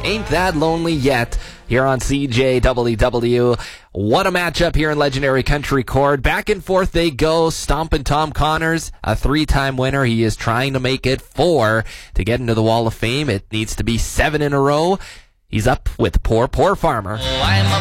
Ain't That Lonely Yet here on CJWW. What a matchup here in Legendary Country Chord. Back and forth they go. Stompin' Tom Connors, a 3-time winner. He is trying to make it 4 to get into the Wall of Fame. It needs to be 7 in a row. He's up with Poor Poor Farmer. Oh, I'm a